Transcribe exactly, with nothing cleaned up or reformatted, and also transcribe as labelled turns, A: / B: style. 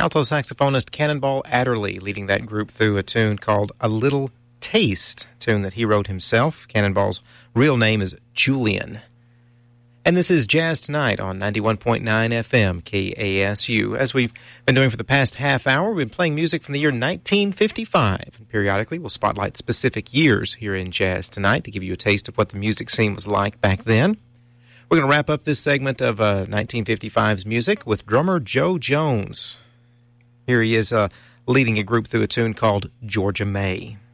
A: alto saxophonist Cannonball Adderley leading that group through a tune called A Little Taste, a tune that he wrote himself. Cannonball's real name is Julian. And this is Jazz Tonight on ninety-one point nine F M K A S U. As we've been doing for the past half hour, we've been playing music from the year nineteen fifty-five. And periodically, we'll spotlight specific years here in Jazz Tonight to give you a taste of what the music scene was like back then. We're going to wrap up this segment of uh, nineteen fifty-five's music with drummer Joe Jones. Here he is uh, leading a group through a tune called Georgia May.